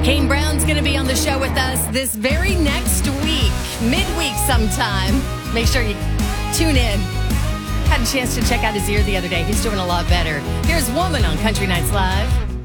Kane Brown's going to be on the show with us this very next week, midweek sometime. Make sure you tune in. Had a chance to check out his ear the other day. He's doing a lot better. Here's Woman on Country Nights Live.